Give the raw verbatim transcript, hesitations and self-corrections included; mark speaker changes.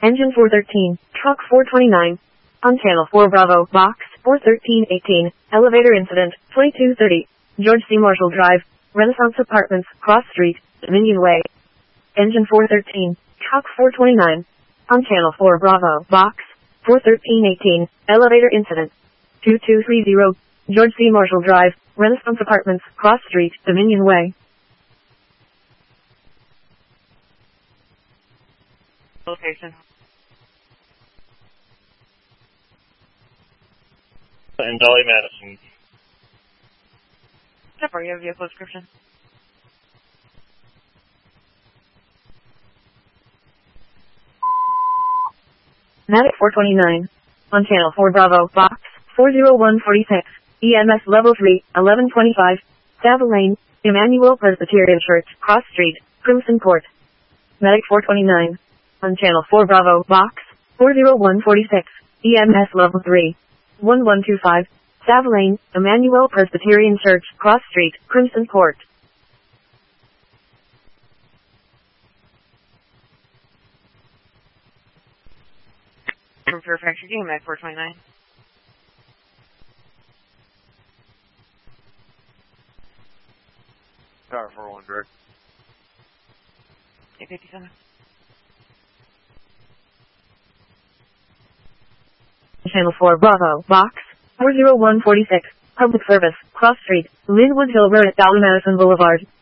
Speaker 1: Engine four thirteen, truck four twenty-nine. On channel four Bravo, box four thirteen eighteen, elevator incident, twenty-two thirty, George C. Marshall Drive, Renaissance Apartments, Cross Street, Dominion Way. Engine four thirteen, truck four twenty-nine. On channel four Bravo, box four thirteen eighteen, elevator incident, twenty-two thirty, George C. Marshall Drive, Renaissance Apartments, Cross Street, Dominion Way.
Speaker 2: Location.
Speaker 3: And Dolly Madison.
Speaker 2: Step, are you have a vehicle description?
Speaker 1: Matic four twenty-nine. On channel four Bravo, box four oh one forty-six, E M S level three, eleven twenty-five, Savile Lane, Emmanuel Presbyterian Church, Cross Street, Crimson Court. Matic four twenty-nine. On channel four Bravo, box four oh one forty-six, E M S level three, eleven twenty-five, Savile Lane, Emmanuel Presbyterian Church, Cross Street, Crimson Court.
Speaker 2: From Fairfax, you're getting Mac four twenty-nine.
Speaker 4: Tower four one direct.
Speaker 2: eight fifty-seven.
Speaker 1: Channel four Bravo, box four oh one forty-six, public service, Cross Street, Linwood Hill Road at Dolly Madison Boulevard.